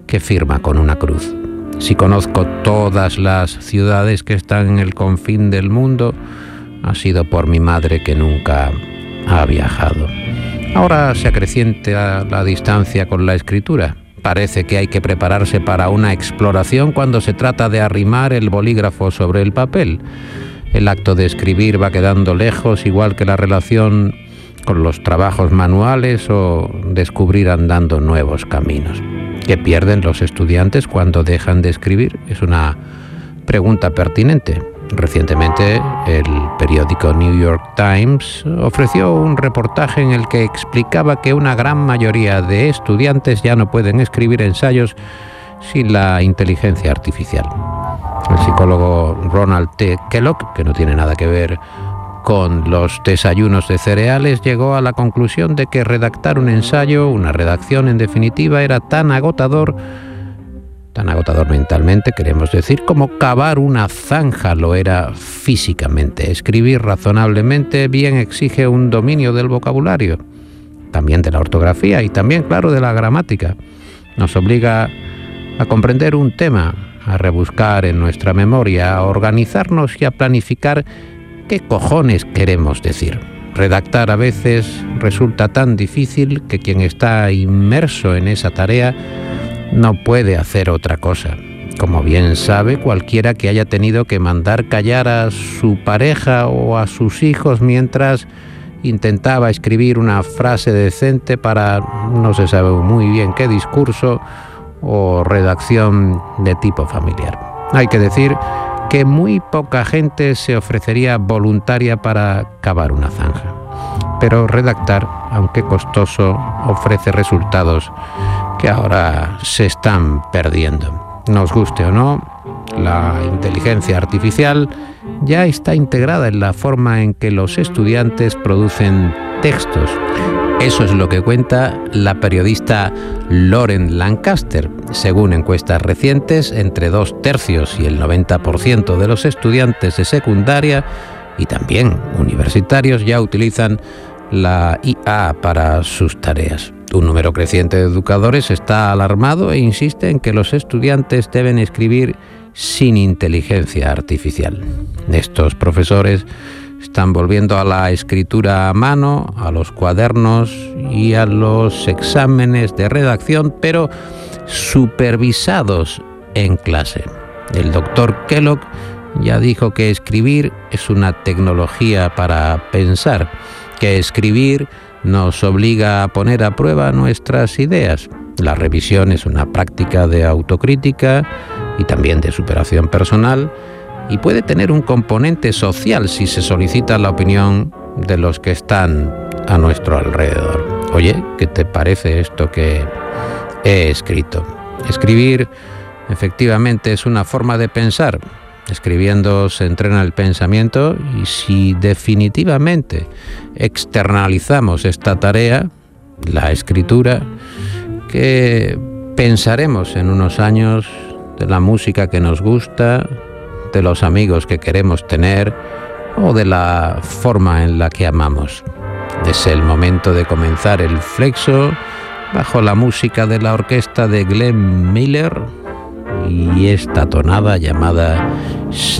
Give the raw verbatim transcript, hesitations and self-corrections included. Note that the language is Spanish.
que firma con una cruz. Si conozco todas las ciudades que están en el confín del mundo, ha sido por mi madre que nunca ha viajado. Ahora se acrecienta la distancia con la escritura. Parece que hay que prepararse para una exploración cuando se trata de arrimar el bolígrafo sobre el papel. El acto de escribir va quedando lejos, igual que la relación con los trabajos manuales o descubrir andando nuevos caminos. ¿Qué pierden los estudiantes cuando dejan de escribir? Es una pregunta pertinente. Recientemente, el periódico New York Times ofreció un reportaje en el que explicaba que una gran mayoría de estudiantes ya no pueden escribir ensayos sin la inteligencia artificial. El psicólogo Ronald T. Kellogg, que no tiene nada que ver con los desayunos de cereales, llegó a la conclusión de que redactar un ensayo, una redacción en definitiva, era tan agotador, tan agotador mentalmente, queremos decir, como cavar una zanja lo era físicamente. Escribir razonablemente bien exige un dominio del vocabulario, también de la ortografía y también, claro, de la gramática. Nos obliga a comprender un tema, a rebuscar en nuestra memoria, a organizarnos y a planificar qué cojones queremos decir. Redactar a veces resulta tan difícil que quien está inmerso en esa tarea no puede hacer otra cosa. Como bien sabe cualquiera que haya tenido que mandar callar a su pareja o a sus hijos mientras intentaba escribir una frase decente para no se sabe muy bien qué discurso o redacción de tipo familiar. Hay que decir que muy poca gente se ofrecería voluntaria para cavar una zanja. Pero redactar, aunque costoso, ofrece resultados que ahora se están perdiendo. Nos guste o no, la inteligencia artificial ya está integrada en la forma en que los estudiantes producen textos. Eso es lo que cuenta la periodista Lauren Lancaster. Según encuestas recientes, entre dos tercios y el noventa por ciento de los estudiantes de secundaria y también universitarios ya utilizan la I A para sus tareas. Un número creciente de educadores está alarmado e insiste en que los estudiantes deben escribir sin inteligencia artificial. Estos profesores están volviendo a la escritura a mano, a los cuadernos y a los exámenes de redacción, pero supervisados en clase. El doctor Kellogg ya dijo que escribir es una tecnología para pensar, que escribir nos obliga a poner a prueba nuestras ideas. La revisión es una práctica de autocrítica y también de superación personal, y puede tener un componente social si se solicita la opinión de los que están a nuestro alrededor. Oye, ¿qué te parece esto que he escrito? Escribir, efectivamente, es una forma de pensar. Escribiendo se entrena el pensamiento y si definitivamente externalizamos esta tarea, la escritura, ¿qué pensaremos en unos años de la música que nos gusta, de los amigos que queremos tener o de la forma en la que amamos? Es el momento de comenzar el flexo bajo la música de la orquesta de Glenn Miller y esta tonada llamada